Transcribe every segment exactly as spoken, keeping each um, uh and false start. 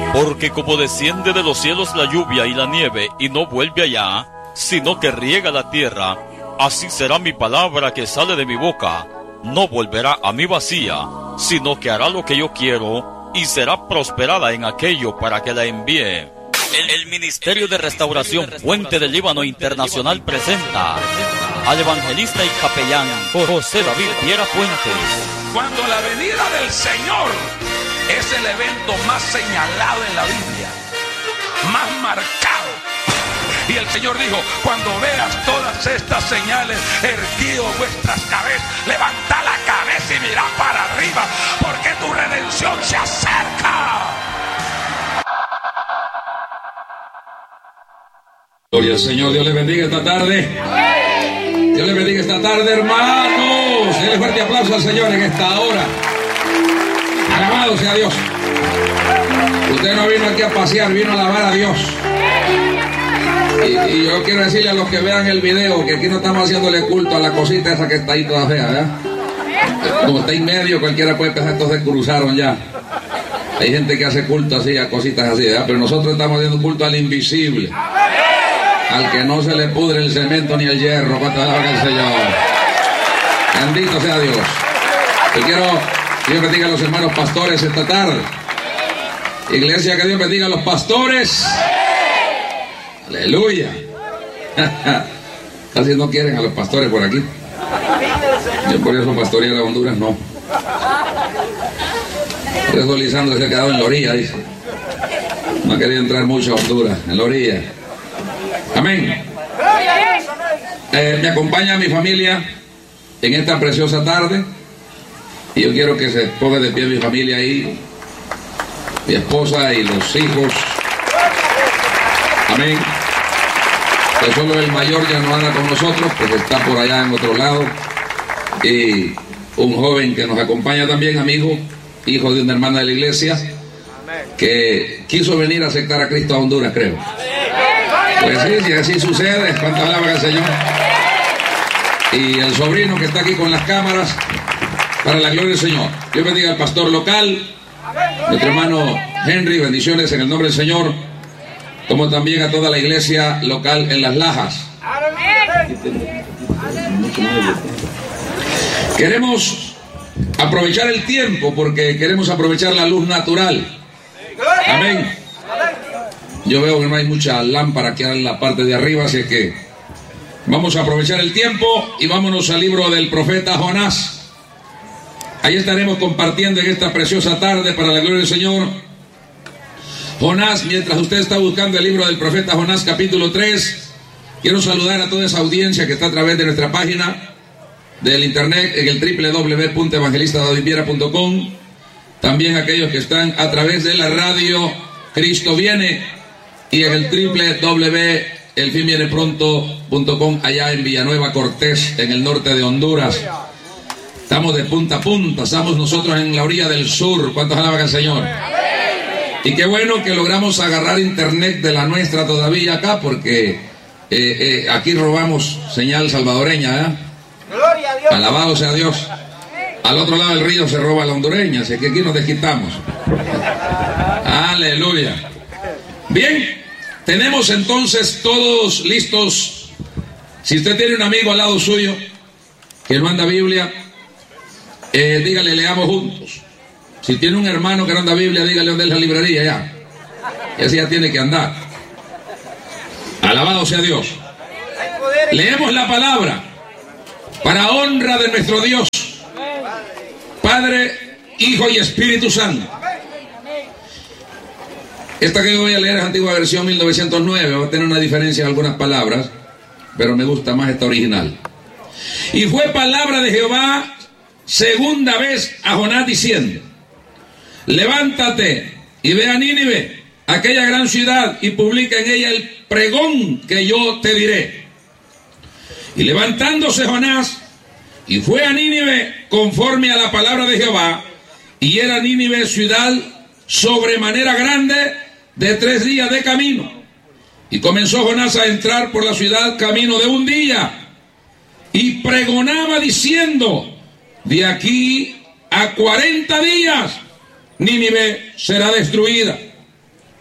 Porque como desciende de los cielos la lluvia y la nieve y no vuelve allá, sino que riega la tierra, así será mi palabra que sale de mi boca. No volverá a mí vacía, sino que hará lo que yo quiero y será prosperada en aquello para que la envíe. El, el Ministerio de Restauración Puente del Líbano Internacional presenta al evangelista y capellán José David Viera Fuentes. Cuando la venida del Señor es el evento más señalado en la Biblia, más marcado. Y el Señor dijo: cuando veas todas estas señales, erguido vuestras cabezas, levanta la cabeza y mira para arriba, porque tu redención se acerca. Gloria al Señor. Dios les bendiga esta tarde. Dios les bendiga esta tarde, hermanos. Denle fuerte aplauso al Señor en esta hora. Alabado sea Dios. Usted no vino aquí a pasear, vino a alabar a Dios. Y, y yo quiero decirle a los que vean el video que aquí no estamos haciéndole culto a la cosita esa que está ahí toda fea, ¿verdad? Como está en medio, cualquiera puede pensar, estos se cruzaron ya. Hay gente que hace culto así a cositas así, ¿verdad? Pero nosotros estamos haciendo culto al invisible, al que no se le pudre el cemento ni el hierro. ¿Cuánto alaban al Señor? Bendito sea Dios. Yo quiero que Dios bendiga a los hermanos pastores esta tarde. Iglesia, que Dios bendiga a los pastores. Aleluya. Casi no quieren a los pastores por aquí. Yo por eso pastoreé a Honduras, no. Por eso Lisandro se ha quedado en la orilla, dice. No ha querido entrar mucho a Honduras, en la orilla. Amén. Eh, me acompaña mi familia en esta preciosa tarde. Y yo quiero que se ponga de pie mi familia ahí. Mi esposa y los hijos. Amén. Que solo el mayor ya no anda con nosotros, porque está por allá en otro lado. Y un joven que nos acompaña también, amigo, hijo de una hermana de la iglesia, que quiso venir a aceptar a Cristo a Honduras, creo. Pues sí, si así sucede, cuánto alaban al Señor. Y el sobrino que está aquí con las cámaras, para la gloria del Señor. Dios bendiga al pastor local, nuestro hermano Henry, bendiciones en el nombre del Señor, como también a toda la iglesia local en Las Lajas. Queremos aprovechar el tiempo porque queremos aprovechar la luz natural. Amén. Yo veo que no hay mucha lámpara aquí en la parte de arriba, así que vamos a aprovechar el tiempo y vámonos al libro del profeta Jonás. Ahí estaremos compartiendo en esta preciosa tarde para la gloria del Señor. Jonás, mientras usted está buscando el libro del profeta Jonás, capítulo tres, quiero saludar a toda esa audiencia que está a través de nuestra página del internet en el doble u doble u doble u punto evangelista david viera punto com. También aquellos que están a través de la radio Cristo Viene y en el doble u doble u doble u punto el fin viene pronto punto com allá en Villanueva Cortés, en el norte de Honduras. Estamos de punta a punta, estamos nosotros en la orilla del sur. ¿Cuántos alaban al Señor? Y qué bueno que logramos agarrar internet de la nuestra todavía acá, porque eh, eh, aquí robamos señal salvadoreña, ¿eh? Gloria a Dios. Alabado sea Dios. Al otro lado del río se roba la hondureña, así que aquí nos desquitamos. Aleluya. Bien, tenemos entonces todos listos. Si usted tiene un amigo al lado suyo que no anda Biblia, eh, dígale, leamos juntos. Si tiene un hermano que no anda Biblia, dígale dónde es la librería ya. Ese ya tiene que andar. Alabado sea Dios. Leemos la palabra para honra de nuestro Dios, Padre, Hijo y Espíritu Santo. Esta que voy a leer es antigua versión mil novecientos nueve, va a tener una diferencia en algunas palabras, pero me gusta más esta original. Y fue palabra de Jehová segunda vez a Jonás diciendo: levántate y ve a Nínive, aquella gran ciudad, y publica en ella el pregón que yo te diré. Y levantándose Jonás, y fue a Nínive conforme a la palabra de Jehová, y era Nínive ciudad sobremanera grande, de tres días de camino. Y comenzó Jonás a entrar por la ciudad camino de un día, y pregonaba diciendo: de aquí a cuarenta días Nínive será destruida.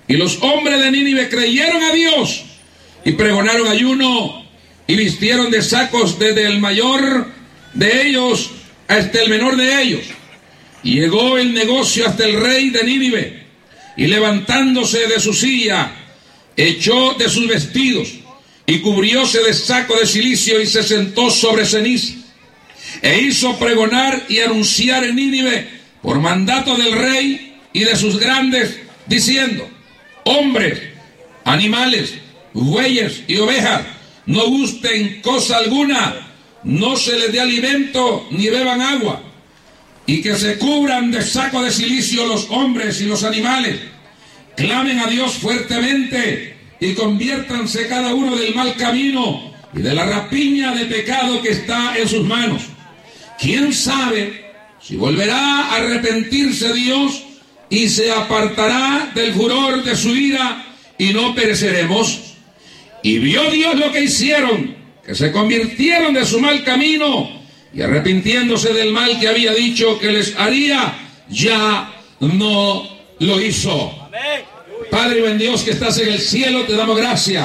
Y los hombres de Nínive creyeron a Dios y pregonaron ayuno y vistieron de sacos desde el mayor de ellos hasta el menor de ellos. Y llegó el negocio hasta el rey de Nínive, y levantándose de su silla, echó de sus vestidos y cubrióse de saco de cilicio y se sentó sobre ceniza. E hizo pregonar y anunciar en Nínive por mandato del rey y de sus grandes, diciendo: hombres, animales, bueyes y ovejas, no gusten cosa alguna, no se les dé alimento ni beban agua, y que se cubran de saco de cilicio los hombres y los animales, clamen a Dios fuertemente y conviértanse cada uno del mal camino y de la rapiña de pecado que está en sus manos. ¿Quién sabe si volverá a arrepentirse Dios y se apartará del furor de su ira y no pereceremos? Y vio Dios lo que hicieron, que se convirtieron de su mal camino, y arrepintiéndose del mal que había dicho que les haría, ya no lo hizo. Padre buen Dios que estás en el cielo, te damos gracias.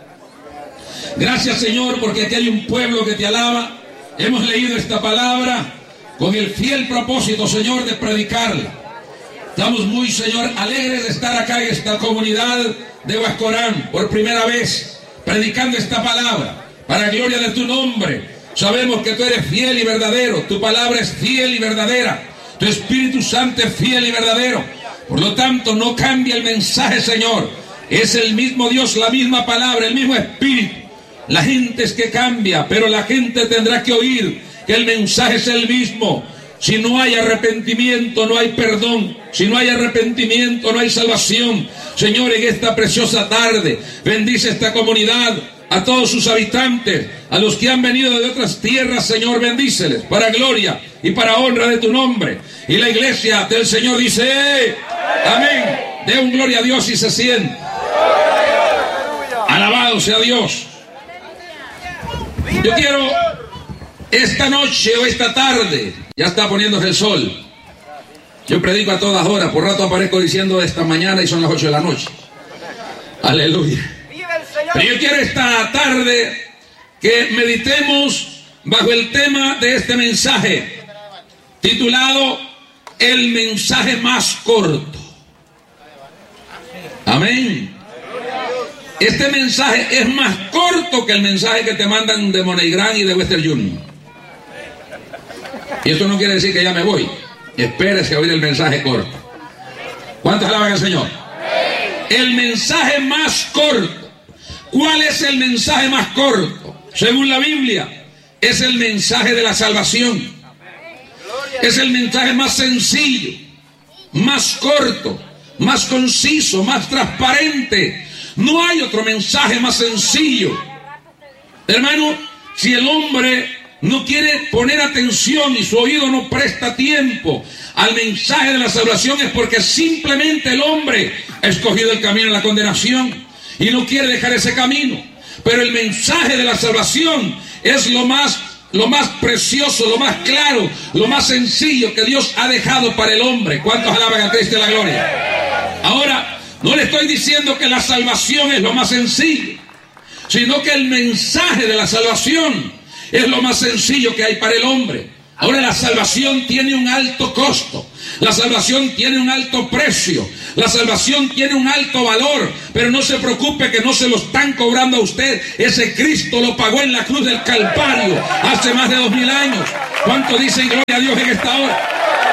Gracias, Señor, porque aquí hay un pueblo que te alaba. Hemos leído esta palabra con el fiel propósito, Señor, de predicarla. Estamos muy, Señor, alegres de estar acá en esta comunidad de Huascorán por primera vez, predicando esta palabra para gloria de tu nombre. Sabemos que tú eres fiel y verdadero, tu palabra es fiel y verdadera, tu Espíritu Santo es fiel y verdadero. Por lo tanto, no cambia el mensaje, Señor. Es el mismo Dios, la misma palabra, el mismo Espíritu. La gente es que cambia, pero la gente tendrá que oír que el mensaje es el mismo. Si no hay arrepentimiento, no hay perdón. Si no hay arrepentimiento, no hay salvación. Señor, en esta preciosa tarde, bendice esta comunidad, a todos sus habitantes, a los que han venido de otras tierras, Señor, bendíceles, para gloria y para honra de tu nombre. Y la iglesia del Señor dice: amén. De un gloria a Dios y se siente. Alabado sea Dios. Yo quiero esta noche o esta tarde, ya está poniéndose el sol. Yo predico a todas horas, por rato aparezco diciendo esta mañana y son las ocho de la noche. Aleluya. Pero yo quiero esta tarde que meditemos bajo el tema de este mensaje, titulado El mensaje más corto. Amén. Este mensaje es más corto que el mensaje que te mandan de MoneyGram y de Western Union. Y esto no quiere decir que ya me voy. Espérese a oír el mensaje corto. ¿Cuántos alaban al Señor? El mensaje más corto. ¿Cuál es el mensaje más corto? Según la Biblia, es el mensaje de la salvación. Es el mensaje más sencillo, más corto, más conciso, más transparente. No hay otro mensaje más sencillo. Hermano, si el hombre no quiere poner atención y su oído no presta tiempo al mensaje de la salvación, es porque simplemente el hombre ha escogido el camino de la condenación y no quiere dejar ese camino. Pero el mensaje de la salvación es lo más, lo más precioso, lo más claro, lo más sencillo que Dios ha dejado para el hombre. ¿Cuántos alaban a Cristo de la gloria? Ahora, no le estoy diciendo que la salvación es lo más sencillo, sino que el mensaje de la salvación es lo más sencillo que hay para el hombre. Ahora, la salvación tiene un alto costo, la salvación tiene un alto precio, la salvación tiene un alto valor, pero no se preocupe que no se lo están cobrando a usted. Ese Cristo lo pagó en la cruz del Calvario hace más de dos mil años. ¿Cuánto dicen gloria a Dios en esta hora?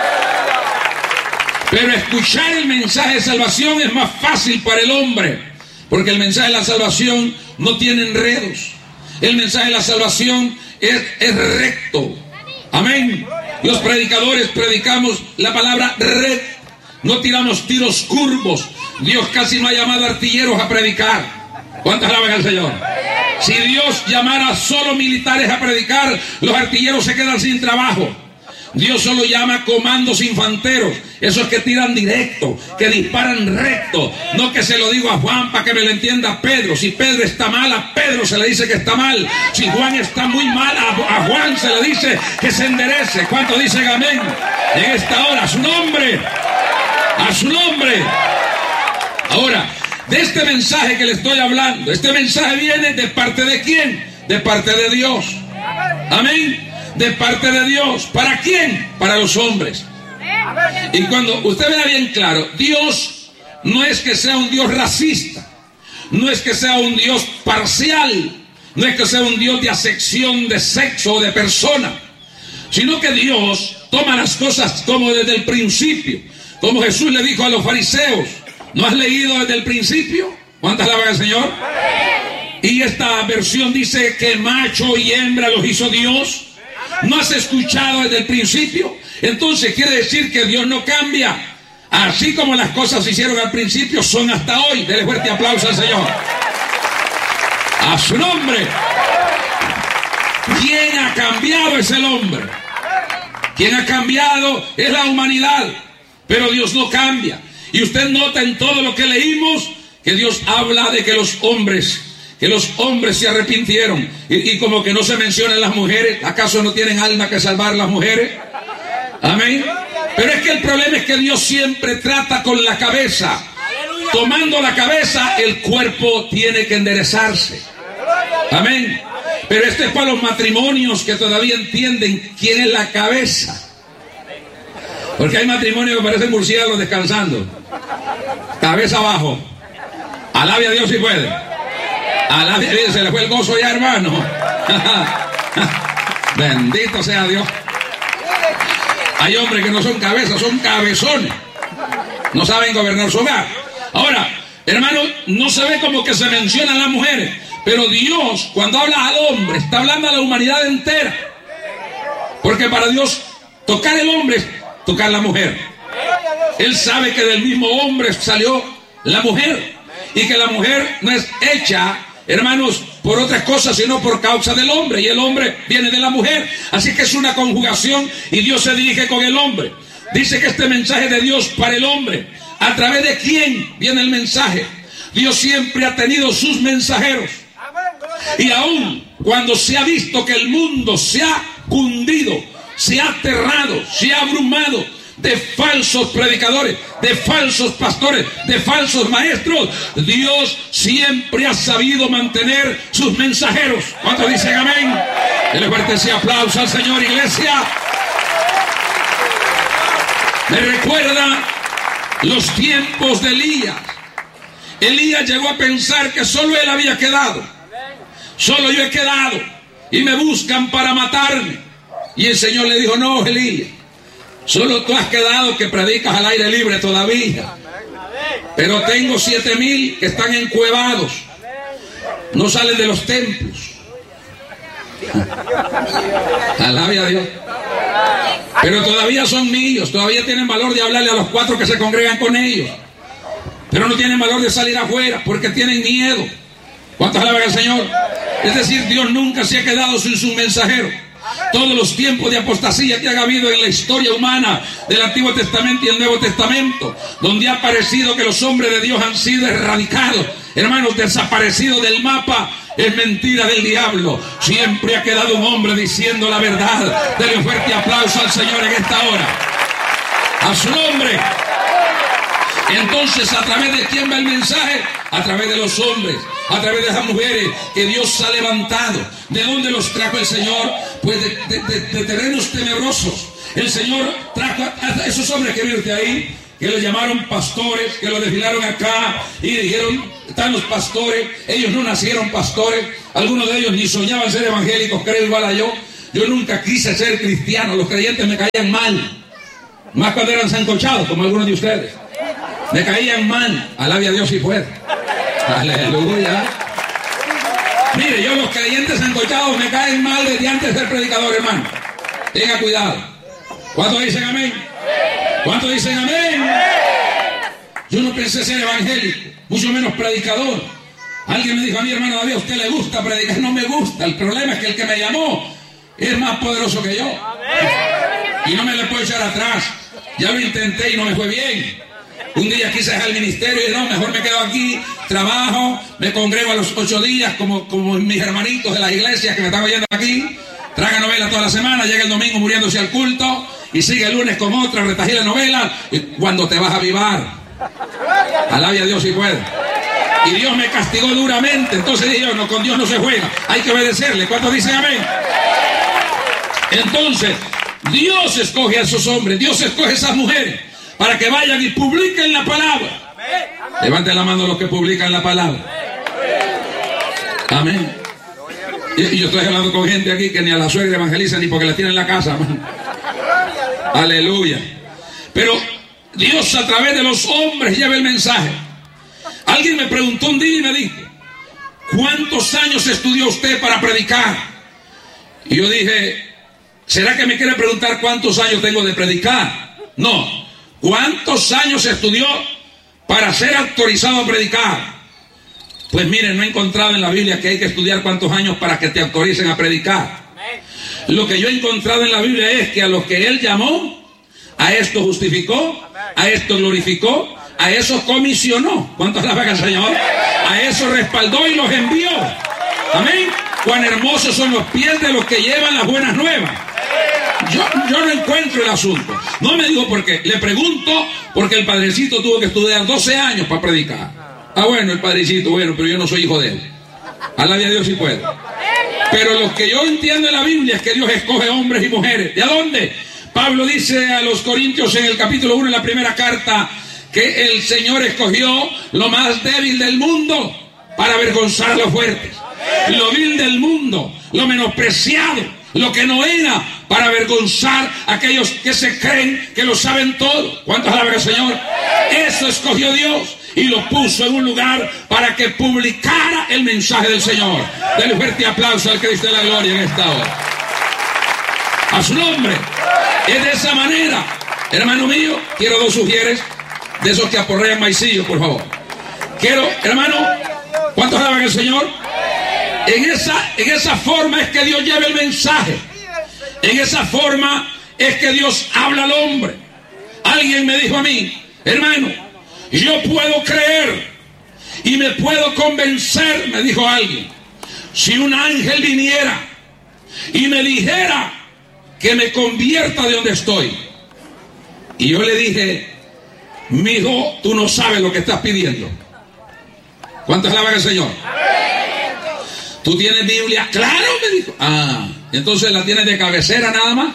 Pero escuchar el mensaje de salvación es más fácil para el hombre, porque el mensaje de la salvación no tiene enredos. El mensaje de la salvación es, es recto. Amén. Los predicadores predicamos la palabra recta. No tiramos tiros curvos. Dios casi no ha llamado artilleros a predicar. ¿Cuántos alaban al Señor? Si Dios llamara solo militares a predicar, los artilleros se quedan sin trabajo. Dios solo llama comandos infanteros, esos que tiran directo, que disparan recto. No que se lo digo a Juan para que me lo entienda Pedro. Si Pedro está mal, a Pedro se le dice que está mal. Si Juan está muy mal, a, a Juan se le dice que se enderece. ¿Cuántos dicen amén? En esta hora, a su nombre, a su nombre. Ahora, de este mensaje que le estoy hablando. Este mensaje viene de parte de quién? De parte de Dios. Amén. De parte de Dios. ¿Para quién? Para los hombres. Y cuando usted vea bien claro, Dios no es que sea un Dios racista, no es que sea un Dios parcial, no es que sea un Dios de acepción de sexo o de persona, sino que Dios toma las cosas como desde el principio, como Jesús le dijo a los fariseos. ¿No has leído desde el principio? ¿Cuántas alaban al Señor? Y esta versión dice que macho y hembra los hizo Dios. ¿No has escuchado desde el principio? Entonces quiere decir que Dios no cambia. Así como las cosas se hicieron al principio, son hasta hoy. Dele fuerte aplauso al Señor. A su nombre. ¿Quién ha cambiado? Es el hombre. ¿Quién ha cambiado? Es la humanidad. Pero Dios no cambia. Y usted nota en todo lo que leímos que Dios habla de que los hombres, que los hombres se arrepintieron. Y, y como que no se mencionan las mujeres. ¿Acaso no tienen alma que salvar las mujeres? Amén. Pero es que el problema es que Dios siempre trata con la cabeza. Tomando la cabeza, el cuerpo tiene que enderezarse. Amén. Pero este es para los matrimonios que todavía entienden quién es la cabeza. Porque hay matrimonios que parecen murciélagos descansando. Cabeza abajo. Alabe a Dios si puede. Alabe a Dios, se le fue el gozo ya, hermano. Bendito sea Dios. Hay hombres que no son cabezas, son cabezones. No saben gobernar su hogar. Ahora, hermano, no se ve como que se mencionan las mujeres. Pero Dios, cuando habla al hombre, está hablando a la humanidad entera. Porque para Dios, tocar el hombre es tocar la mujer. Él sabe que del mismo hombre salió la mujer. Y que la mujer no es hecha, hermanos, por otras cosas, sino por causa del hombre. Y el hombre viene de la mujer. Así que es una conjugación y Dios se dirige con el hombre. Dice que este mensaje de Dios para el hombre. ¿A través de quién viene el mensaje? Dios siempre ha tenido sus mensajeros. Y aún cuando se ha visto que el mundo se ha cundido, se ha aterrado, se ha abrumado de falsos predicadores, de falsos pastores, de falsos maestros, Dios siempre ha sabido mantener sus mensajeros. ¿Cuántos dicen amén? Dele fuerte ese aplauso al Señor, iglesia. Me recuerda los tiempos de Elías. Elías llegó a pensar que solo él había quedado. Solo yo he quedado y me buscan para matarme. Y el Señor le dijo: no, Elías, solo tú has quedado que predicas al aire libre todavía. Pero tengo siete mil que están encuevados. No salen de los templos. Alabe a Dios. Pero todavía son míos. Todavía tienen valor de hablarle a los cuatro que se congregan con ellos. Pero no tienen valor de salir afuera porque tienen miedo. ¿Cuántos alaban al Señor? Es decir, Dios nunca se ha quedado sin su mensajero. Todos los tiempos de apostasía que ha habido en la historia humana del Antiguo Testamento y el Nuevo Testamento, donde ha parecido que los hombres de Dios han sido erradicados, hermanos, desaparecidos del mapa, es mentira del diablo. Siempre ha quedado un hombre diciendo la verdad. Denle un fuerte aplauso al Señor en esta hora. A su nombre. Entonces, ¿a través de quién va el mensaje? A través de los hombres, a través de esas mujeres que Dios ha levantado. ¿De dónde los trajo el Señor? Pues de, de, de, de terrenos tenebrosos. El Señor trajo a esos hombres que viste ahí, que los llamaron pastores, que los desfilaron acá y dijeron: están los pastores. Ellos no nacieron pastores. Algunos de ellos ni soñaban ser evangélicos, creo igual a yo. Yo nunca quise ser cristiano. Los creyentes me caían mal. Más cuando eran sancochados, como algunos de ustedes. Me caían mal. Alabe a Dios si puede. Aleluya. Mire, yo los creyentes sancochados me caen mal desde antes de ser predicador, hermano. Tenga cuidado. ¿Cuántos dicen amén? ¿Cuántos dicen amén? Yo no pensé ser evangélico, mucho menos predicador. Alguien me dijo a mí: hermano David, ¿a usted le gusta predicar? No me gusta. El problema es que el que me llamó es más poderoso que yo. Y no me le puedo echar atrás. Ya lo intenté y no me fue bien. Un día quise dejar el ministerio y no, mejor me quedo aquí, trabajo, me congrego a los ocho días como, como mis hermanitos de las iglesias que me están oyendo aquí. Traga novela toda la semana, llega el domingo muriéndose al culto y sigue el lunes con otra, retajila novela. Y cuando te vas a avivar, alabe a Dios si puede. Y Dios me castigó duramente. Entonces dije yo, no, con Dios no se juega. Hay que obedecerle. ¿Cuántos dicen amén? Entonces, Dios escoge a esos hombres, Dios escoge a esas mujeres para que vayan y publiquen la palabra. Levanten la mano los que publican la palabra. Amén. Y, y yo estoy hablando con gente aquí que ni a la suegra evangeliza ni porque la tiene en la casa. Man. Aleluya. Pero Dios a través de los hombres lleva el mensaje. Alguien me preguntó un día y me dijo, ¿cuántos años estudió usted para predicar? Y yo dije, ¿será que me quiere preguntar cuántos años tengo de predicar? No. ¿Cuántos años estudió para ser autorizado a predicar? Pues miren, no he encontrado en la Biblia que hay que estudiar cuántos años para que te autoricen a predicar. Lo que yo he encontrado en la Biblia es que a los que Él llamó, a esto justificó, a esto glorificó, a eso comisionó. ¿Cuántos alaban al Señor? A eso respaldó y los envió. Amén. Cuán hermosos son los pies de los que llevan las buenas nuevas. Yo, yo no encuentro el asunto. No me digo por qué. Le pregunto porque el padrecito tuvo que estudiar doce años para predicar. Ah, bueno, el padrecito, bueno, pero yo no soy hijo de él. Alabe a Dios si puede. Pero lo que yo entiendo en la Biblia es que Dios escoge hombres y mujeres. ¿De a dónde? Pablo dice a los Corintios en el capítulo uno, en la primera carta, que el Señor escogió lo más débil del mundo para avergonzar a los fuertes. Lo vil del mundo, lo menospreciado, lo que no era, para avergonzar a aquellos que se creen que lo saben todo. ¿Cuántos alaban al Señor? Eso escogió Dios y lo puso en un lugar para que publicara el mensaje del Señor. Denle fuerte aplauso al Cristo de la gloria en esta hora. A su nombre. Es de esa manera. Hermano mío, quiero dos sugieres de esos que aporrean maicillo, por favor. Quiero, hermano, ¿cuántos alaban al Señor? En esa, en esa forma es que Dios lleva el mensaje. En esa forma es que Dios habla al hombre. Alguien me dijo a mí, hermano, yo puedo creer y me puedo convencer, me dijo alguien, si un ángel viniera y me dijera que me convierta de donde estoy. Y yo le dije, mijo, tú no sabes lo que estás pidiendo. ¿Cuántos alaban al Señor? ¿Tú tienes Biblia? Claro, me dijo. Ah, entonces la tienes de cabecera nada más.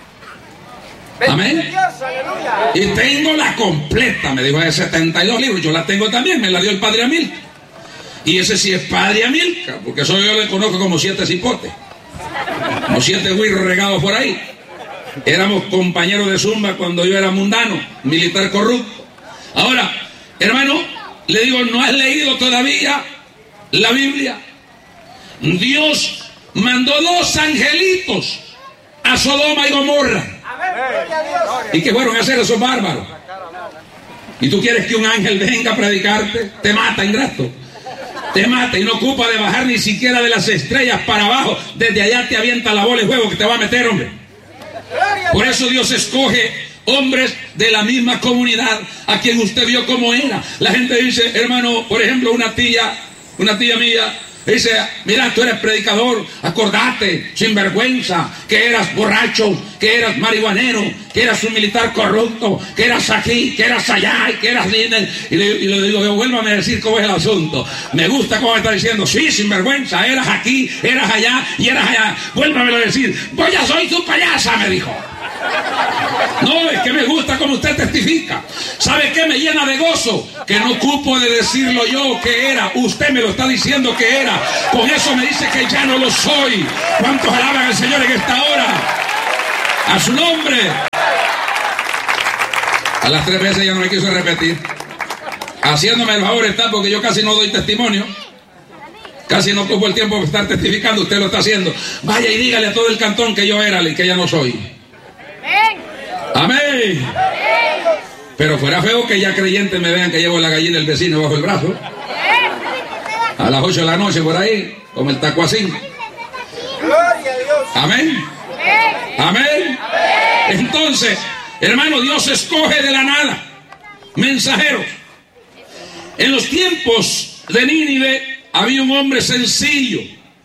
Amén. Y tengo la completa, me dijo, de setenta y dos libros. Yo la tengo también, me la dio el padre Amilcar. Y ese sí es padre Amilcar, porque eso yo le conozco como siete cipotes, como siete güiros regados por ahí. Éramos compañeros de zumba cuando yo era mundano, militar corrupto. Ahora, hermano, le digo, ¿no has leído todavía la Biblia? Dios mandó dos angelitos a Sodoma y Gomorra. ¿Y qué fueron a hacer esos bárbaros? ¿Y tú quieres que un ángel venga a predicarte? Te mata, ingrato. Te mata y no ocupa de bajar ni siquiera de las estrellas para abajo. Desde allá te avienta la bola de fuego que te va a meter, hombre. Por eso Dios escoge hombres de la misma comunidad a quien usted vio cómo era. La gente dice, hermano, por ejemplo, una tía, una tía mía, dice, mira, tú eres predicador, acordate, sinvergüenza, que eras borracho, que eras marihuanero, que eras un militar corrupto, que eras aquí, que eras allá, y que eras líder. Y le, y le digo, vuélvame a decir cómo es el asunto. Me gusta cómo me está diciendo, sí, sinvergüenza, eras aquí, eras allá y eras allá. Vuélvame a decir, pues ya soy tu payasa, me dijo. No, es que me gusta como usted testifica. ¿Sabe qué me llena de gozo? Que no ocupo de decirlo yo que era. Usted me lo está diciendo que era. Con eso me dice que ya no lo soy. ¿Cuántos alaban al Señor en esta hora? A su nombre. A las tres veces ya no me quiso repetir. Haciéndome el favor está, porque yo casi no doy testimonio. Casi no ocupo el tiempo de estar testificando. Usted lo está haciendo. Vaya y dígale a todo el cantón que yo era y que ya no soy. Amén. Pero fuera feo que ya creyentes me vean que llevo la gallina del vecino bajo el brazo a las ocho de la noche por ahí, como el tacuacín. Amén. Amén. Entonces, hermano, Dios escoge de la nada mensajeros. En los tiempos de Nínive había un hombre sencillo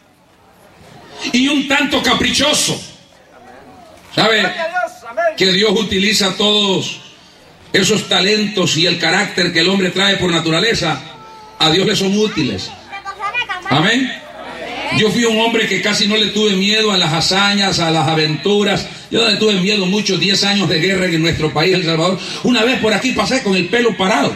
y un tanto caprichoso. ¿Sabe? Que Dios utiliza todos esos talentos y el carácter que el hombre trae por naturaleza a Dios le son útiles. Amén. Yo fui un hombre que casi no le tuve miedo a las hazañas, a las aventuras. Yo no le tuve miedo muchos diez años de guerra en nuestro país, El Salvador. Una vez por aquí pasé con el pelo parado,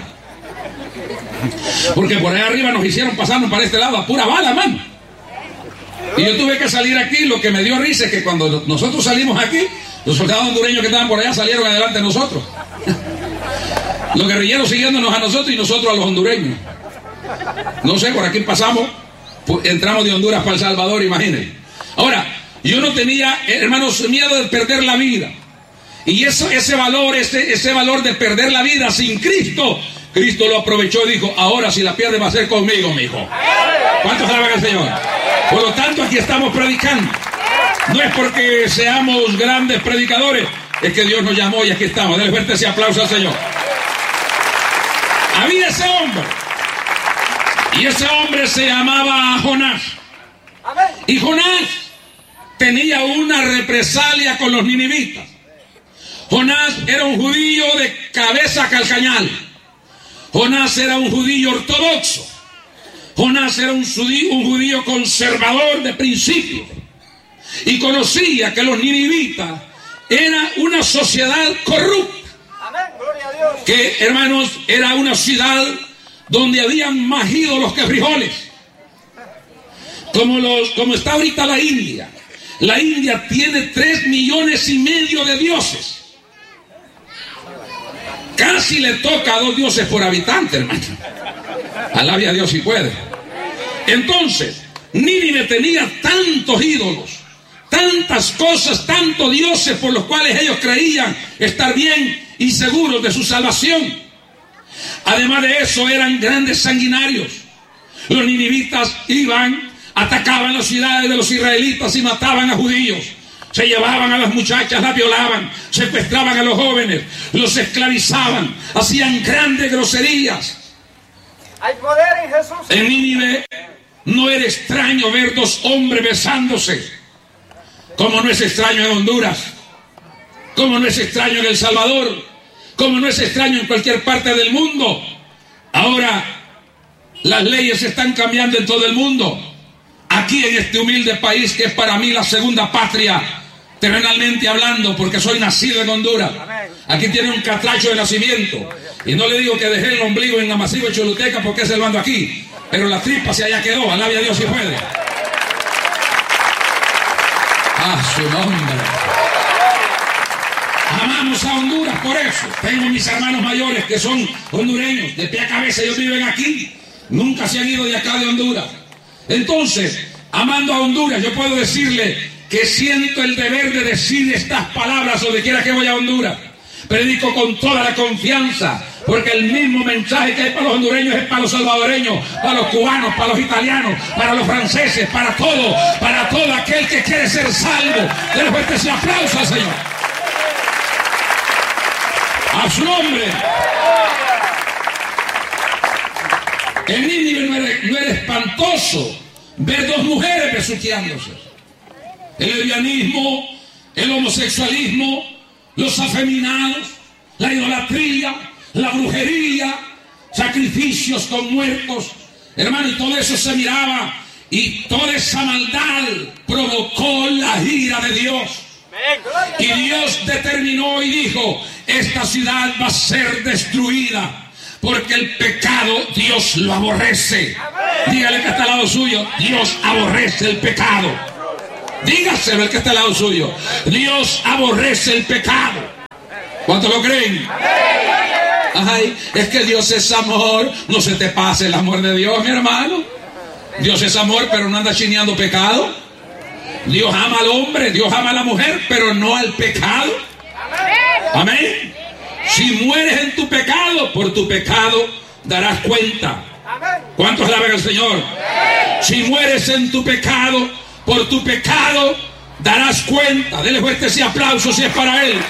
porque por allá arriba nos hicieron pasarnos para este lado a pura bala, man. Y yo tuve que salir aquí. Lo que me dio risa es que cuando nosotros salimos aquí, los soldados hondureños que estaban por allá salieron adelante de nosotros. Los guerrilleros siguiéndonos a nosotros y nosotros a los hondureños. No sé, por aquí pasamos, entramos de Honduras para El Salvador, imagínense. Ahora, yo no tenía, hermanos, miedo de perder la vida. Y eso, ese valor, ese, ese valor de perder la vida sin Cristo, Cristo lo aprovechó y dijo: ahora si la pierdes va a ser conmigo, mi hijo. ¿Cuántos alaban al Señor? Por lo tanto, aquí estamos predicando. No es porque seamos grandes predicadores, es que Dios nos llamó y aquí estamos. Denle fuerte ese aplauso al Señor. Había ese hombre, y ese hombre se llamaba Jonás. Y Jonás tenía una represalia con los ninivitas. Jonás era un judío de cabeza calcañal. Jonás era un judío ortodoxo. Jonás era un judío, un judío conservador de principios. Y conocía que los ninivitas era una sociedad corrupta. Que, hermanos, era una ciudad donde habían más ídolos que frijoles. Como, los, como está ahorita la India. La India tiene tres millones y medio de dioses. Casi le toca a dos dioses por habitante, hermano. Alabe a Dios si puede. Entonces, Nínive tenía tantos ídolos, tantas cosas, tantos dioses por los cuales ellos creían estar bien y seguros de su salvación. Además de eso, eran grandes sanguinarios. Los ninivitas iban, atacaban las ciudades de los israelitas y mataban a judíos. Se llevaban a las muchachas, las violaban, secuestraban a los jóvenes, los esclavizaban, hacían grandes groserías. Hay poder en Jesús. En Nínive no era extraño ver dos hombres besándose, como no es extraño en Honduras, como no es extraño en El Salvador, como no es extraño en cualquier parte del mundo. Ahora las leyes se están cambiando en todo el mundo. Aquí en este humilde país, que es para mí la segunda patria, terrenalmente hablando, porque soy nacido en Honduras. Aquí tiene un catracho de nacimiento. Y no le digo que dejé el ombligo en Amasivo y Choluteca porque es el bando aquí. Pero la tripa se allá quedó. Alabe a Dios si puede. A su nombre. Amamos a Honduras por eso. Tengo mis hermanos mayores que son hondureños. De pie a cabeza ellos viven aquí. Nunca se han ido de acá de Honduras. Entonces, amando a Honduras, yo puedo decirle que siento el deber de decir estas palabras donde quiera que vaya a Honduras. Predico con toda la confianza, porque el mismo mensaje que hay para los hondureños es para los salvadoreños, para los cubanos, para los italianos, para los franceses, para todo, para todo aquel que quiere ser salvo. Denle fuerte ese aplauso al Señor. A su nombre. En Nínive no era, no era espantoso ver dos mujeres besuqueándose. El lesbianismo, el homosexualismo, los afeminados, la idolatría, la brujería, sacrificios con muertos, hermano, y todo eso se miraba, y toda esa maldad provocó la ira de Dios. Y Dios determinó y dijo: esta ciudad va a ser destruida, porque el pecado Dios lo aborrece. Dígale que está al lado suyo: Dios aborrece el pecado. Dígaselo al que está al lado suyo: Dios aborrece el pecado. ¿Cuántos lo creen? Ay, es que Dios es amor. No se te pase el amor de Dios, mi hermano. Dios es amor, pero no anda chineando pecado. Dios ama al hombre, Dios ama a la mujer, pero no al pecado. Amén. Si mueres en tu pecado, por tu pecado darás cuenta. ¿Cuántos alaban al Señor? Si mueres en tu pecado, por tu pecado darás cuenta. Dele fuerte ese aplauso si es para Él.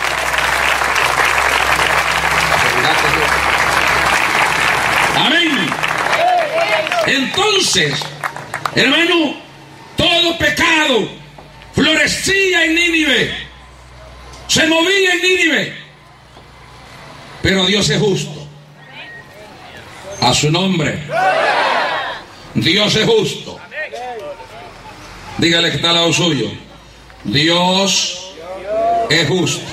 Amén. Entonces, hermano, todo pecado florecía en Nínive, se movía en Nínive. Pero Dios es justo. A su nombre. Dios es justo. Dígale que está al lado suyo. Dios es justo.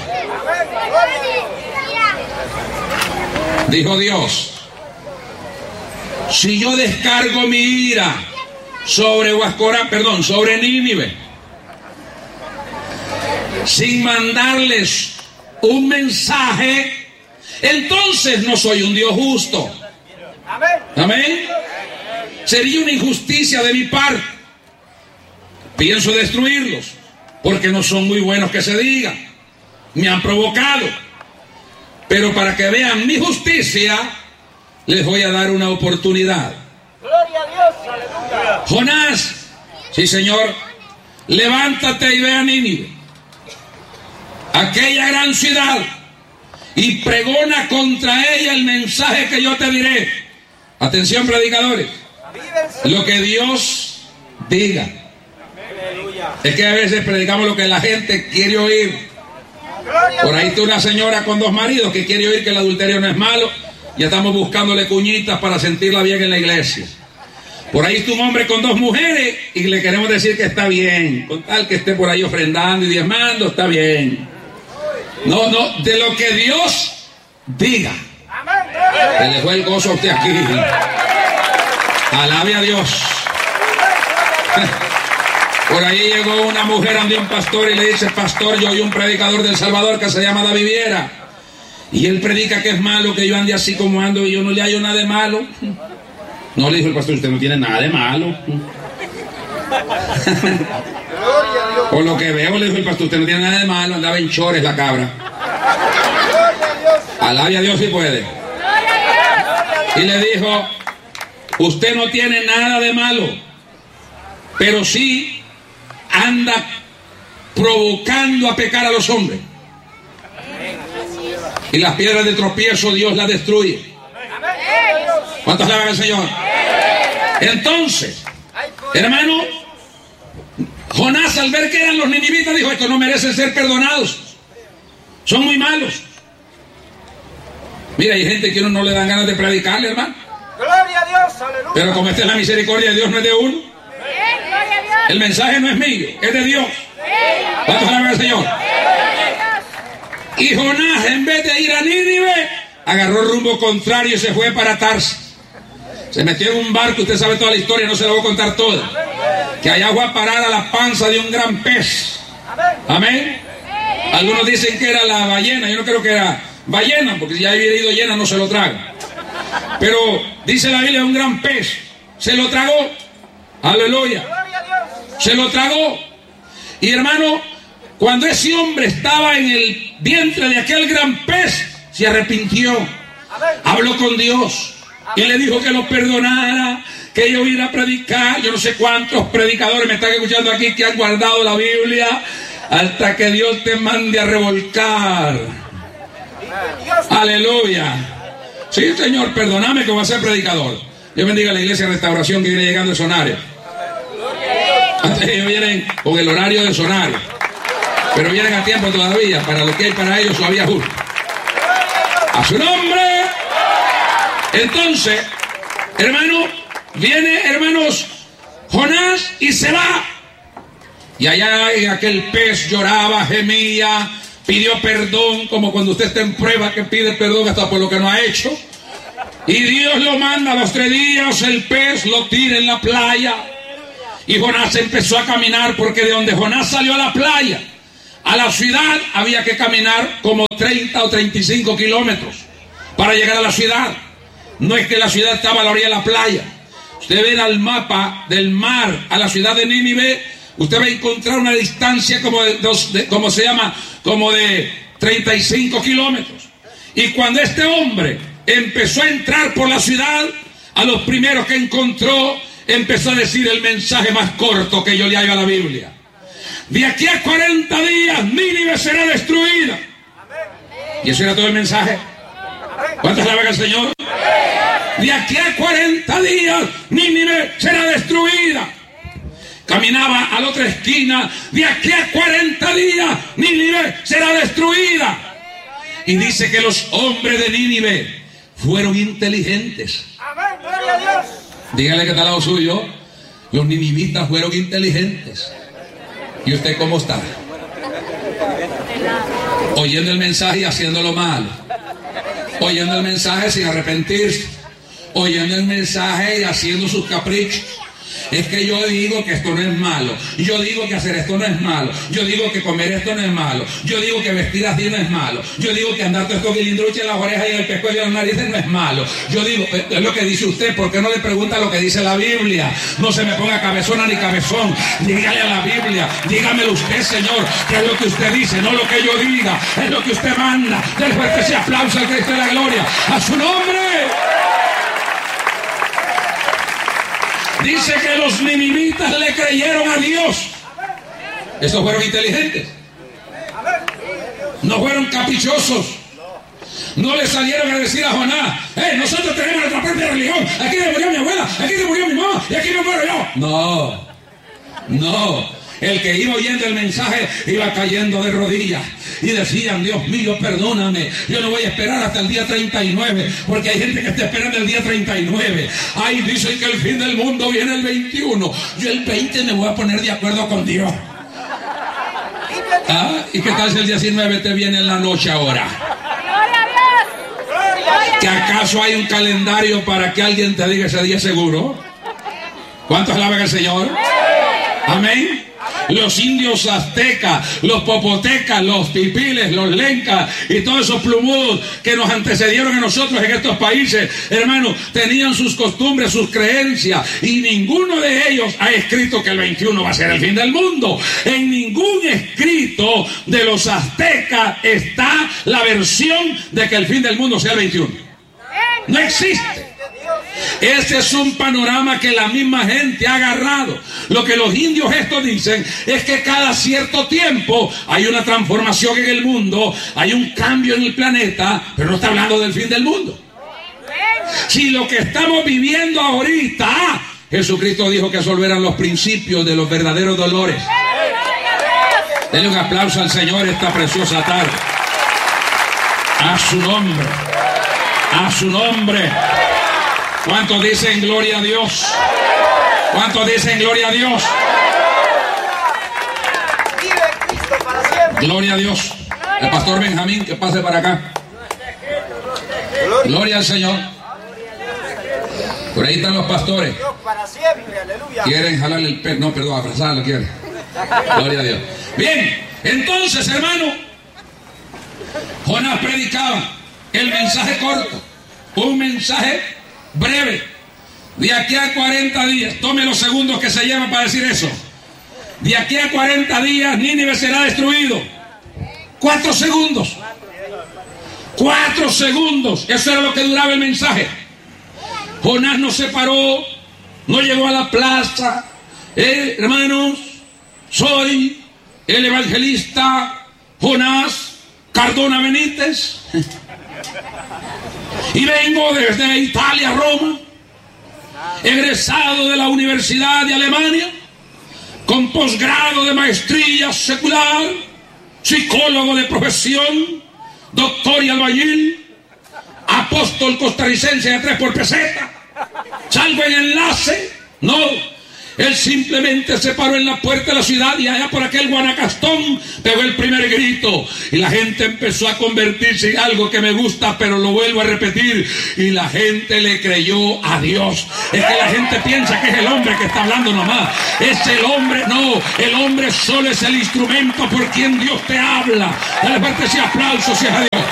Dijo Dios: si yo descargo mi ira sobre Huascorá, perdón, sobre Nínive, sin mandarles un mensaje, entonces no soy un Dios justo. Amén. Sería una injusticia de mi parte. Pienso destruirlos, porque no son muy buenos que se diga. Me han provocado. Pero para que vean mi justicia, les voy a dar una oportunidad. Gloria a Dios, aleluya. Jonás, sí Señor, levántate y ve a Nínive, aquella gran ciudad, y pregona contra ella el mensaje que yo te diré. Atención, predicadores, lo que Dios diga. Es que a veces predicamos lo que la gente quiere oír. Por ahí está una señora con dos maridos que quiere oír que el adulterio no es malo. Ya estamos buscándole cuñitas para sentirla bien en la iglesia. Por ahí está un hombre con dos mujeres y le queremos decir que está bien. Con tal que esté por ahí ofrendando y diezmando, está bien. No, no, de lo que Dios diga. Le dejó el gozo a usted aquí. Alabe a Dios. Por ahí llegó una mujer ante un pastor y le dice: pastor, yo oí un predicador del Salvador que se llama David Viera, y él predica que es malo que yo ande así como ando y yo no le hallo nada de malo. No, le dijo el pastor: usted no tiene nada de malo. Por lo que veo, le dijo el pastor, usted no tiene nada de malo, andaba en chores la cabra. Alabe a Dios si puede. Y le dijo: usted no tiene nada de malo, pero sí anda provocando a pecar a los hombres. Y las piedras de tropiezo Dios las destruye. ¿Cuántos alaban al Señor? Entonces, hermano, Jonás, al ver que eran los ninivitas, dijo: estos no merecen ser perdonados, son muy malos. Mira, hay gente que uno no le dan ganas de predicarle, hermano. Gloria a Dios, aleluya. Pero como esta es la misericordia de Dios, no es de uno. El mensaje no es mío, es de Dios. ¿Cuántos alaban al Señor? Y Jonás, en vez de ir a Nínive, agarró rumbo contrario y se fue para Tarsis. Se metió en un barco, usted sabe toda la historia, no se la voy a contar toda. Que allá fue a parar a la panza de un gran pez. Amén. Algunos dicen que era la ballena, yo no creo que era ballena, porque si ya hubiera ido llena no se lo traga. Pero dice la Biblia, un gran pez se lo tragó. Aleluya. Se lo tragó. Y hermano, cuando ese hombre estaba en el vientre de aquel gran pez, se arrepintió, habló con Dios y le dijo que lo perdonara, que ella iba a predicar. Yo no sé cuántos predicadores me están escuchando aquí que han guardado la Biblia hasta que Dios te mande a revolcar. Aleluya. Sí, Señor, perdóname que voy a ser predicador. Dios bendiga a la iglesia de Restauración que viene llegando de Sonario. Antes ellos vienen con el horario de Sonario, pero vienen a tiempo todavía para lo que hay para ellos todavía justo. A su nombre. Entonces, hermano, viene, hermanos, Jonás y se va. Y allá en aquel pez lloraba, gemía, pidió perdón, como cuando usted está en prueba que pide perdón hasta por lo que no ha hecho. Y Dios lo manda a los tres días, el pez lo tira en la playa. Y Jonás empezó a caminar, porque de donde Jonás salió a la playa a la ciudad había que caminar como treinta o treinta y cinco kilómetros para llegar a la ciudad. No es que la ciudad estaba a la orilla de la playa. Usted ve en el mapa del mar a la ciudad de Nínive, usted va a encontrar una distancia como de, de, como se llama, como de treinta y cinco kilómetros. Y cuando este hombre empezó a entrar por la ciudad, a los primeros que encontró, empezó a decir el mensaje más corto que yo le hallo a la Biblia. De aquí a cuarenta días Nínive será destruida. Y eso era todo el mensaje. ¿Cuántos alaban al Señor? De aquí a cuarenta días Nínive será destruida. Caminaba a la otra esquina. De aquí a cuarenta días Nínive será destruida. Y dice que los hombres de Nínive fueron inteligentes. Gloria a Dios. Dígale que está al lado suyo. Los ninivitas fueron inteligentes. ¿Y usted cómo está? Oyendo el mensaje y haciendo lo malo. Oyendo el mensaje sin arrepentirse. Oyendo el mensaje y haciendo sus caprichos. Es que yo digo que esto no es malo. Yo digo que hacer esto no es malo. Yo digo que comer esto no es malo. Yo digo que vestir así no es malo. Yo digo que andar todo esto guilindruche en las orejas y en el pescuezo y en las narices no es malo. Yo digo, es lo que dice usted. ¿Por qué no le pregunta lo que dice la Biblia? No se me ponga cabezona ni cabezón. Dígale a la Biblia. Dígamelo usted, Señor, que es lo que usted dice, no lo que yo diga. Es lo que usted manda. Del fuerte ese aplauso al Cristo de la gloria. ¡A su nombre! Dice que los ninivitas le creyeron a Dios. Estos fueron inteligentes. No fueron caprichosos. No le salieron a decir a Jonás: hey, nosotros tenemos nuestra propia religión. Aquí me murió mi abuela, aquí me murió mi mamá y aquí me muero yo. No, no. El que iba oyendo el mensaje iba cayendo de rodillas y decían: Dios mío, perdóname, yo no voy a esperar hasta el día treinta y nueve, porque hay gente que está esperando el día treinta y nueve. Ay, dicen que el fin del mundo viene el veintiuno. Yo el veinte me voy a poner de acuerdo con Dios. ¿Ah? ¿Y qué tal si el diecinueve te viene en la noche ahora? ¿Que acaso hay un calendario para que alguien te diga ese día seguro? ¿Cuántos alaban al Señor? Amén. Los indios aztecas, los popotecas, los pipiles, los lencas y todos esos plumudos que nos antecedieron a nosotros en estos países, hermanos, tenían sus costumbres, sus creencias, y ninguno de ellos ha escrito que el veintiuno va a ser el fin del mundo. En ningún escrito de los aztecas está la versión de que el fin del mundo sea el veintiuno. No existe. Ese es un panorama que la misma gente ha agarrado. Lo que los indios estos dicen es que cada cierto tiempo hay una transformación en el mundo, hay un cambio en el planeta, pero no está hablando del fin del mundo. Si lo que estamos viviendo ahorita, Jesucristo dijo que esos eran los principios de los verdaderos dolores. Denle un aplauso al Señor esta preciosa tarde. A su nombre. A su nombre. ¿Cuántos dicen gloria a Dios? ¿Cuántos dicen gloria a Dios? Gloria a Dios. El pastor Benjamín, que pase para acá. Gloria al Señor. Por ahí están los pastores. Quieren jalarle el pelo. No, perdón, abrazarlo quieren. Gloria a Dios. Bien, entonces, hermano, Jonás predicaba el mensaje corto, un mensaje breve. De aquí a cuarenta días, tome los segundos que se lleva para decir eso. De aquí a cuarenta días Nínive será destruido. Cuatro segundos. Cuatro segundos. Eso era lo que duraba el mensaje. Jonás no se paró, no llegó a la plaza. Eh, hermanos, soy el evangelista Jonás Cardona Benítez y vengo desde Italia a Roma, egresado de la Universidad de Alemania, con posgrado de maestría secular, psicólogo de profesión, doctor y albañil, apóstol costarricense de tres por peseta. Salgo en enlace. No, él simplemente se paró en la puerta de la ciudad y allá por aquel Guanacastón pegó el primer grito y la gente empezó a convertirse en algo que me gusta, pero lo vuelvo a repetir, y la gente le creyó a Dios. Es que la gente piensa que es el hombre que está hablando nomás. Es el hombre, no, el hombre solo es el instrumento por quien Dios te habla. Dale fuerte ese aplauso si es a Dios.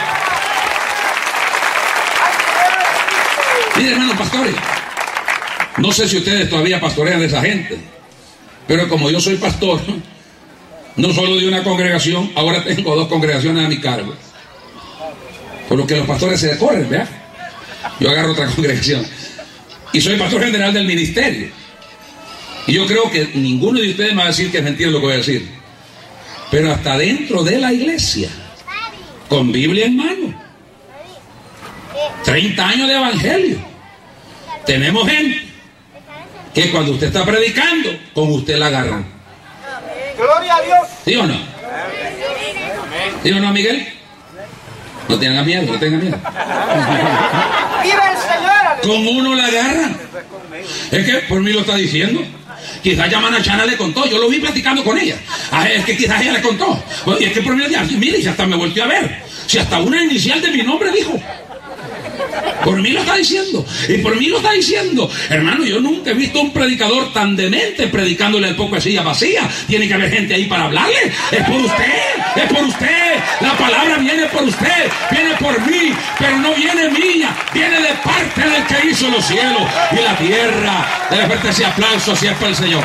Mire, hermanos pastores, no sé si ustedes todavía pastorean de esa gente, pero como yo soy pastor, no solo de una congregación, ahora tengo dos congregaciones a mi cargo. Por lo que los pastores se corren, ¿verdad? Yo agarro otra congregación. Y soy pastor general del ministerio. Y yo creo que ninguno de ustedes me va a decir que es mentira lo que voy a decir. Pero hasta dentro de la iglesia, con Biblia en mano, treinta años de evangelio, tenemos gente que cuando usted está predicando, con usted la agarran. Gloria a Dios. ¿Sí o no? ¿Sí o no, Miguel? No tengan miedo, no tengan miedo. ¡Viva el Señor! Con uno la agarran. Es que por mí lo está diciendo. Quizás ya Manachana le contó, yo lo vi platicando con ella. Ah, es que quizás ella le contó. Y es que por mí le dijo, mire, si hasta me volteó a ver. Si hasta una inicial de mi nombre dijo. Por mí lo está diciendo. Y por mí lo está diciendo. Hermano, yo nunca he visto un predicador tan demente predicándole el poco de silla vacía. Tiene que haber gente ahí para hablarle. Es por usted, es por usted. La palabra viene por usted, viene por mí, pero no viene mía. Viene de parte del que hizo los cielos y la tierra. Debe fuerte ese aplauso si es para el Señor.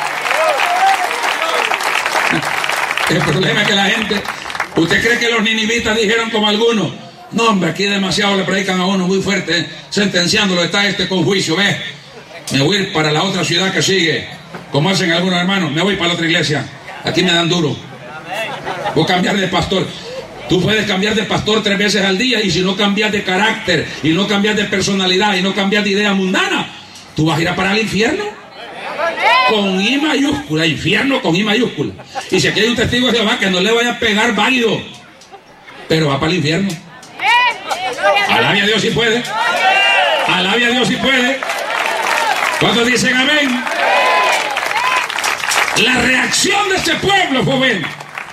El problema es que la gente, ¿usted cree que los ninivitas dijeron como algunos? No, hombre, aquí demasiado le predican a uno muy fuerte, ¿eh? Sentenciándolo, está este con juicio, ¿ves? Me voy a ir para la otra ciudad que sigue, como hacen algunos hermanos, me voy para la otra iglesia, aquí me dan duro. Voy a cambiar de pastor. Tú puedes cambiar de pastor tres veces al día, y si no cambias de carácter, y no cambias de personalidad, y no cambias de idea mundana, tú vas a ir a parar al infierno. Con I mayúscula, infierno con I mayúscula. Y si aquí hay un testigo de Jehová que no le vaya a pegar válido, pero va para el infierno. Alabe a Dios si puede. Alabe a Dios si puede. ¿Cuántos dicen amén? La reacción de este pueblo fue buena.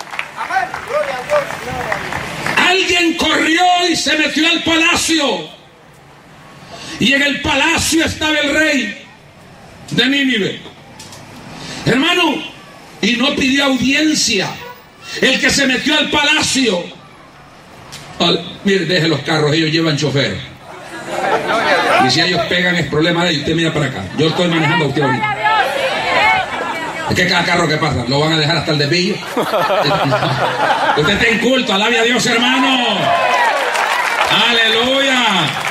Alguien corrió y se metió al palacio. Y en el palacio estaba el rey de Nínive. Hermano, y no pidió audiencia. El que se metió al palacio. Mire, deje los carros, ellos llevan chofer. Y si ellos pegan es problema de ellos. Usted mira para acá, yo estoy manejando a usted ahorita. Es que cada carro que pasa lo van a dejar hasta el desvío. Usted está en culto, alabe a Dios, hermano. Aleluya.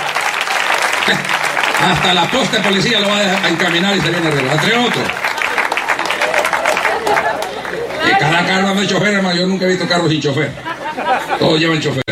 Hasta la posta de policía lo va a dejar a encaminar y se viene arriba, entre otros. Y cada carro anda de chofer, hermano. Yo nunca he visto carros sin chofer. Todos llevan chofer.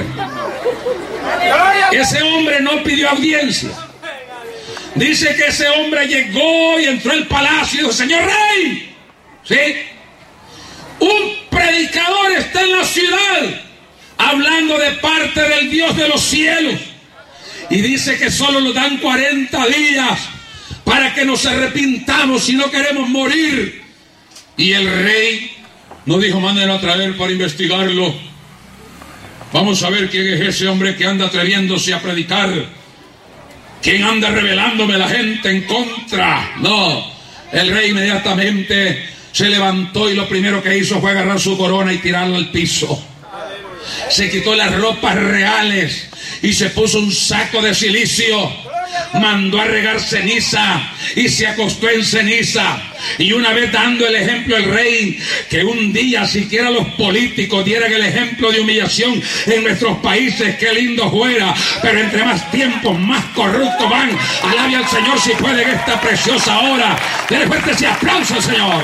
Ese hombre no pidió audiencia. Dice que ese hombre llegó y entró al palacio y dijo: señor rey, ¿sí? Un predicador está en la ciudad hablando de parte del Dios de los cielos. Y dice que solo nos dan cuarenta días para que nos arrepintamos si no queremos morir. Y el rey no dijo: mándenlo a traer para investigarlo. Vamos a ver quién es ese hombre que anda atreviéndose a predicar. ¿Quién anda rebelándome la gente en contra? No, el rey inmediatamente se levantó y lo primero que hizo fue agarrar su corona y tirarla al piso. Se quitó las ropas reales y se puso un saco de silicio. Mandó a regar ceniza y se acostó en ceniza. Y una vez dando el ejemplo el rey, que un día siquiera los políticos dieran el ejemplo de humillación en nuestros países, qué lindo fuera. Pero entre más tiempos, más corruptos van. Alabe al Señor si puede en esta preciosa hora. Denle fuerte ese aplauso al Señor.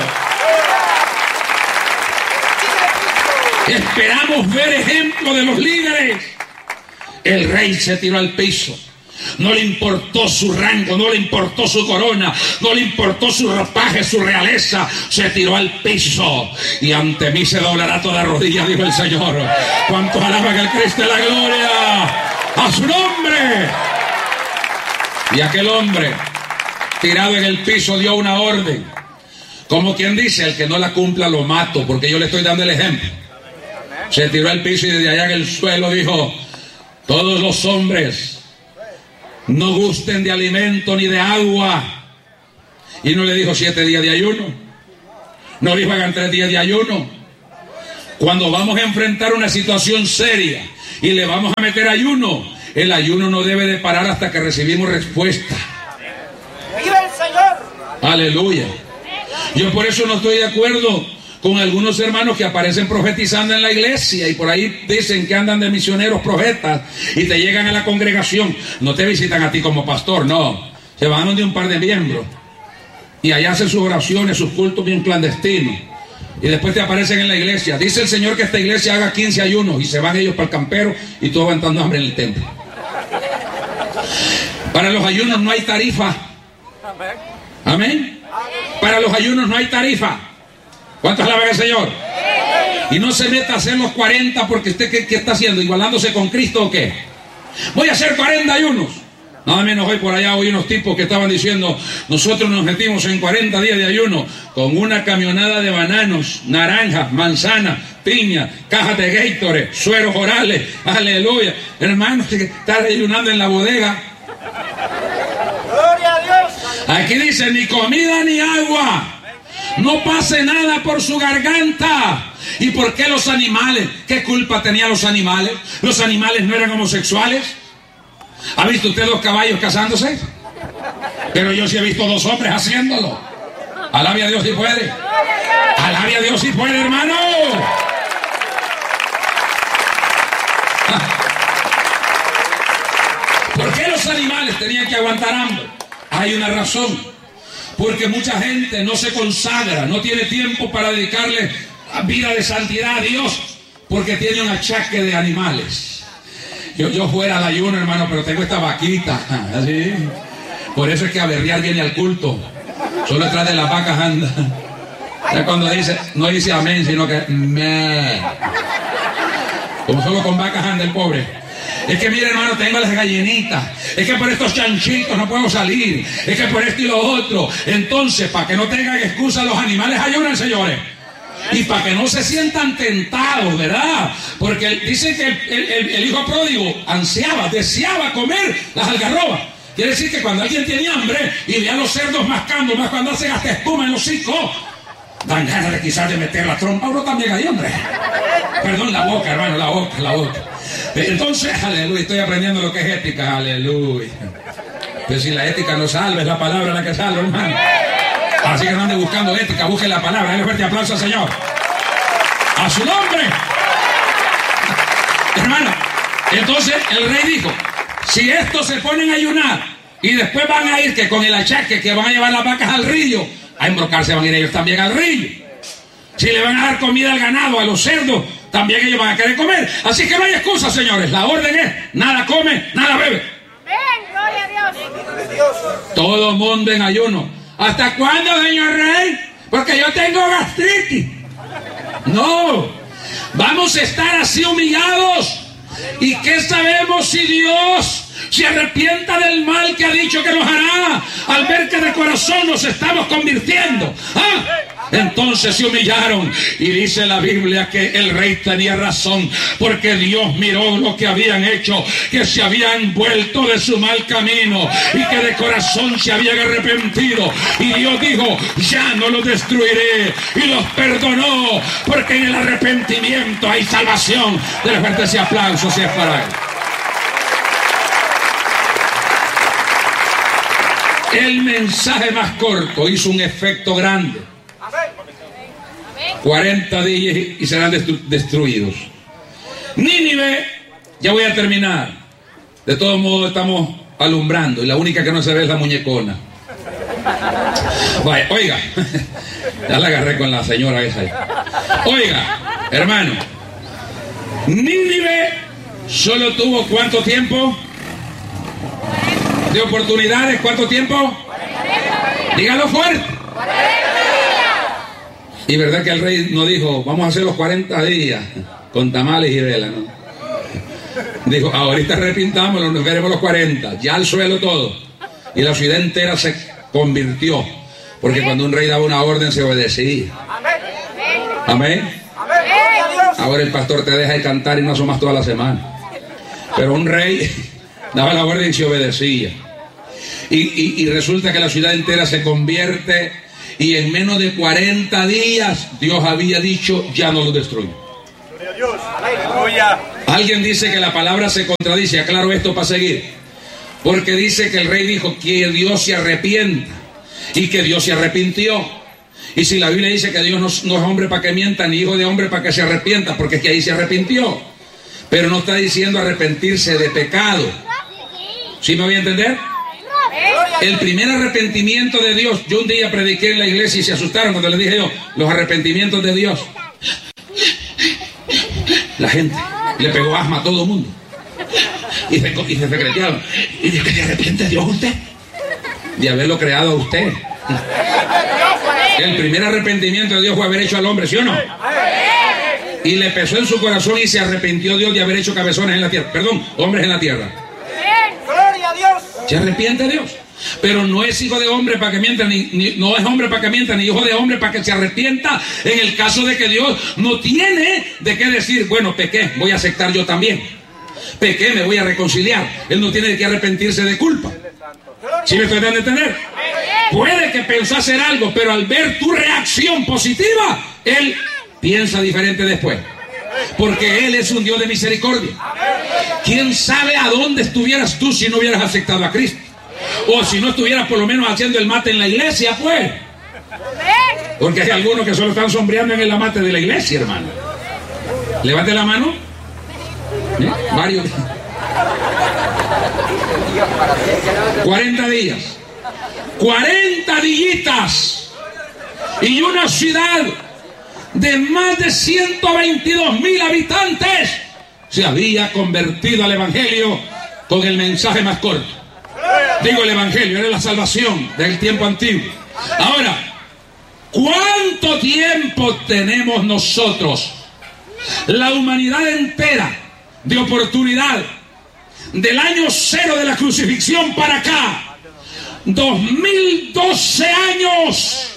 Esperamos ver ejemplo de los líderes. El rey se tiró al piso. No le importó su rango, no le importó su corona, no le importó su ropaje, su realeza. Se tiró al piso. Y ante mí se doblará toda rodilla, dijo el Señor. ¿Cuántos alaban al Cristo de la gloria? ¡A su nombre! Y aquel hombre, tirado en el piso, dio una orden. Como quien dice: el que no la cumpla lo mato, porque yo le estoy dando el ejemplo. Se tiró al piso y desde allá en el suelo dijo: todos los hombres no gusten de alimento ni de agua. Y no le dijo siete días de ayuno. No dijo hagan tres días de ayuno. Cuando vamos a enfrentar una situación seria y le vamos a meter ayuno, el ayuno no debe de parar hasta que recibimos respuesta. ¡Viva el Señor! Aleluya. Yo por eso no estoy de acuerdo con algunos hermanos que aparecen profetizando en la iglesia y por ahí dicen que andan de misioneros profetas y te llegan a la congregación. No te visitan a ti como pastor, no. Se van donde un par de miembros y allá hacen sus oraciones, sus cultos bien clandestinos. Y después te aparecen en la iglesia. Dice el Señor que esta iglesia haga quince ayunos y se van ellos para el campero y todos aguantando hambre en el templo. Para los ayunos no hay tarifa. Amén. Para los ayunos no hay tarifa. ¿Cuántos alaban al Señor? Y no se meta a hacer los cuarenta porque usted, ¿qué, qué está haciendo? ¿Igualándose con Cristo o qué? Voy a hacer cuarenta ayunos. Nada menos hoy por allá oí unos tipos que estaban diciendo, nosotros nos metimos en cuarenta días de ayuno con una camionada de bananos, naranjas, manzanas, piña, cajas de Gatorade, sueros orales, aleluya. Hermanos, que están ayunando en la bodega. Gloria a Dios. Aquí dice, ni comida ni agua. No pase nada por su garganta. ¿Y por qué los animales? ¿Qué culpa tenían los animales? ¿Los animales no eran homosexuales? ¿Ha visto usted dos caballos casándose? Pero yo sí he visto dos hombres haciéndolo. Alabe a Dios si puede. Alabe a Dios si puede, hermano. ¿Por qué los animales tenían que aguantar hambre? Hay una razón. Porque mucha gente no se consagra, no tiene tiempo para dedicarle vida de santidad a Dios, porque tiene un achaque de animales. Yo, yo fuera al ayuno, hermano, pero tengo esta vaquita. ¿Sí? Por eso es que a berrear viene al culto. Solo detrás de las vacas anda. Ya cuando dice, no dice amén, sino que me. Como solo con vacas anda el pobre. Es que mire, hermano, tengo las gallinitas. Es que por estos chanchitos no puedo salir. Es que por esto y lo otro. Entonces, para que no tengan excusa, los animales ayunan, señores. Y para que no se sientan tentados, ¿verdad? Porque dice que el, el, el hijo pródigo ansiaba, deseaba comer las algarrobas. Quiere decir que cuando alguien tiene hambre y ve a los cerdos mascando, más cuando hacen hasta espuma en los hocico, dan ganas de quizás de meter la trompa. Uno también hay hambre. Perdón, la boca, hermano, la boca, la boca. Entonces, aleluya, estoy aprendiendo lo que es ética, aleluya. Pero si la ética no salva, es la palabra la que salva, hermano. Así que no ande buscando ética, busque la palabra. Dale fuerte aplauso al Señor. A su nombre. Hermano, entonces el rey dijo, si estos se ponen a ayunar y después van a ir que con el achaque que van a llevar las vacas al río, a embrocarse van a ir ellos también al río. Si le van a dar comida al ganado, a los cerdos, también ellos van a querer comer. Así que no hay excusa, señores. La orden es, nada come, nada bebe. Ven, gloria a Dios. Todo mundo en ayuno. ¿Hasta cuándo, señor rey? Porque yo tengo gastritis. No, vamos a estar así humillados. ¿Y qué sabemos si Dios se arrepienta del mal que ha dicho que nos hará al ver que de corazón nos estamos convirtiendo? ¿Ah? Entonces se humillaron y dice la Biblia que el rey tenía razón, porque Dios miró lo que habían hecho, que se habían vuelto de su mal camino y que de corazón se habían arrepentido, y Dios dijo, ya no los destruiré, y los perdonó, porque en el arrepentimiento hay salvación. Dele fuerte ese aplauso si es para él. El mensaje más corto hizo un efecto grande. cuarenta días y serán destru destruidos. Nínive, ya voy a terminar. De todos modos estamos alumbrando y la única que no se ve es la muñecona. Vaya, oiga, ya la agarré con la señora esa ahí. Oiga, hermano, Nínive solo tuvo ¿cuánto tiempo? De oportunidades, ¿cuánto tiempo? Dígalo fuerte. Y verdad que el rey no dijo, vamos a hacer los cuarenta días con tamales y vela, ¿no? Dijo, ahorita repintámoslo, nos veremos los cuarenta, ya al suelo todo. Y la ciudad entera se convirtió, porque cuando un rey daba una orden se obedecía. Amén. Ahora el pastor te deja de cantar y no asomas toda la semana. Pero un rey daba la orden y se obedecía. Y, y, y resulta que la ciudad entera se convierte. Y en menos de cuarenta días Dios había dicho, ya no lo destruyo. Alguien dice que la palabra se contradice. Aclaro esto para seguir. Porque dice que el rey dijo que Dios se arrepienta y que Dios se arrepintió. Y si la Biblia dice que Dios no, no es hombre para que mienta, ni hijo de hombre para que se arrepienta, porque es que ahí se arrepintió. Pero no está diciendo arrepentirse de pecado. ¿Sí me voy a entender? El primer arrepentimiento de Dios, yo un día prediqué en la iglesia y se asustaron cuando les dije yo, los arrepentimientos de Dios. La gente le pegó asma a todo el mundo. Y se, y se secretearon. ¿Y de qué se arrepiente Dios usted? De haberlo creado a usted. El primer arrepentimiento de Dios fue haber hecho al hombre, ¿sí o no? Y le pesó en su corazón y se arrepintió Dios de haber hecho cabezones en la tierra. Perdón, hombres en la tierra. ¡Gloria a Dios! Se arrepiente Dios. Pero no es hijo de hombre para que mienta, ni, ni no es hombre para que mienta, ni hijo de hombre para que se arrepienta, en el caso de que Dios no tiene de qué decir, bueno, pequé, voy a aceptar yo también. Pequé, me voy a reconciliar. Él no tiene de qué arrepentirse de culpa. ¿Sí me estoy dando a entender? Puede que pensó hacer algo, pero al ver tu reacción positiva, Él piensa diferente después. Porque Él es un Dios de misericordia. ¿Quién sabe a dónde estuvieras tú si no hubieras aceptado a Cristo? O si no estuvieras por lo menos haciendo el mate en la iglesia, pues. Porque hay algunos que solo están sombreando en el amate de la iglesia, hermano. Levante la mano. ¿Eh? Varios. cuarenta días. cuarenta días. Y una ciudad de más de ciento veintidós mil habitantes se había convertido al evangelio con el mensaje más corto. Digo, el evangelio era la salvación del tiempo antiguo. Ahora, ¿cuánto tiempo tenemos nosotros, la humanidad entera, de oportunidad del año cero de la crucifixión para acá? dos mil doce años.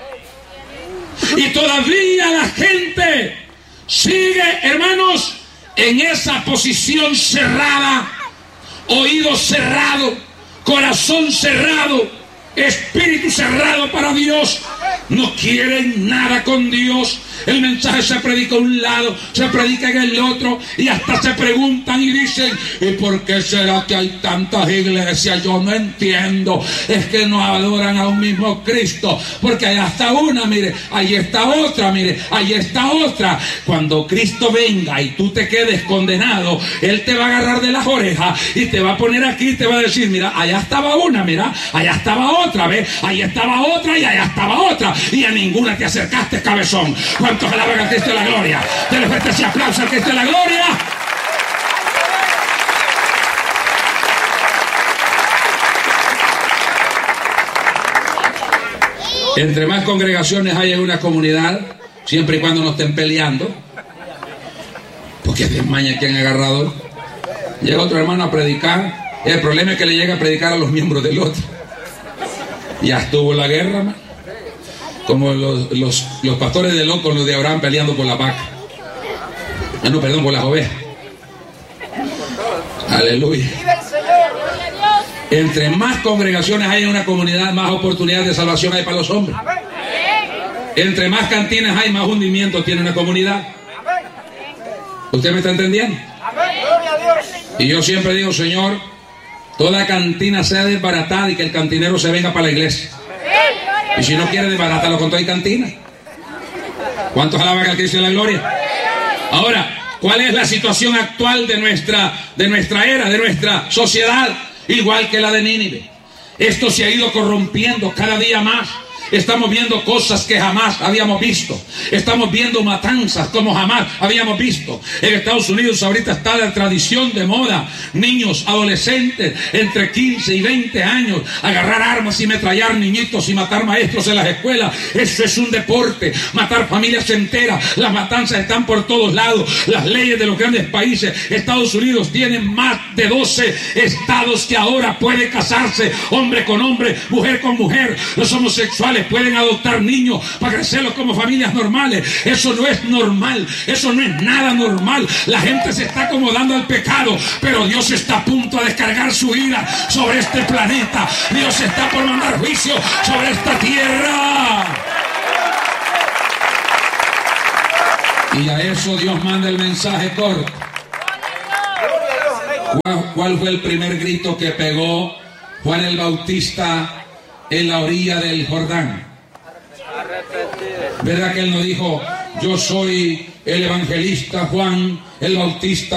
Y todavía la gente sigue, hermanos, en esa posición cerrada, oído cerrado, corazón cerrado, espíritu cerrado para Dios. No quieren nada con Dios. El mensaje se predica a un lado, se predica en el otro, y hasta se preguntan y dicen, ¿y por qué será que hay tantas iglesias? Yo no entiendo. Es que no adoran a un mismo Cristo, porque allá está una, mire, ahí está otra, mire, ahí está otra. Cuando Cristo venga y tú te quedes condenado, Él te va a agarrar de las orejas y te va a poner aquí y te va a decir, mira, allá estaba una, mira, allá estaba otra, ¿ves? Ahí estaba otra y allá estaba otra, y a ninguna te acercaste, cabezón. ¿Cuántos alaban a Cristo de la gloria? Denle fuerte ese aplauso a Cristo de la gloria. Entre más congregaciones hay en una comunidad, siempre y cuando no estén peleando, porque es de maña que han agarrado, llega otro hermano a predicar. El problema es que le llega a predicar a los miembros del otro. Ya estuvo la guerra, man. Como los, los, los pastores de Lot con los de Abraham peleando por la vaca. Ah, no, perdón, por las ovejas. Aleluya. Entre más congregaciones hay en una comunidad, más oportunidades de salvación hay para los hombres. Entre más cantinas hay, más hundimiento tiene una comunidad. ¿Usted me está entendiendo? Y yo siempre digo, Señor, toda cantina sea desbaratada y que el cantinero se venga para la iglesia. Y si no quiere desbaratarlo con toda y cantina. ¿Cuántos alaban al Cristo de la gloria? Ahora, ¿cuál es la situación actual de nuestra, de nuestra era, de nuestra sociedad? Igual que la de Nínive. Esto se ha ido corrompiendo cada día más. Estamos viendo cosas que jamás habíamos visto. Estamos viendo matanzas como jamás habíamos visto. En Estados Unidos ahorita está la tradición de moda. Niños, adolescentes, entre quince y veinte años, agarrar armas y metrallar niñitos y matar maestros en las escuelas. Eso es un deporte. Matar familias enteras. Las matanzas están por todos lados. Las leyes de los grandes países. Estados Unidos tiene más de doce estados que ahora puede casarse hombre con hombre, mujer con mujer. Los homosexuales pueden adoptar niños para crecerlos como familias normales. Eso no es normal, eso no es nada normal. La gente se está acomodando al pecado, pero Dios está a punto de descargar su ira sobre este planeta. Dios está por mandar juicio sobre esta tierra. Y a eso Dios manda el mensaje corto. ¿Cuál, cuál fue el primer grito que pegó Juan el Bautista en la orilla del Jordán? ¿Verdad que él no dijo, yo soy el evangelista Juan el Bautista?